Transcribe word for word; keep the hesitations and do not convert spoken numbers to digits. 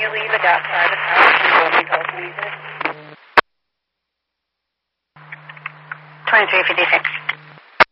you leave it outside the house and go and open it? twenty-three fifty-six.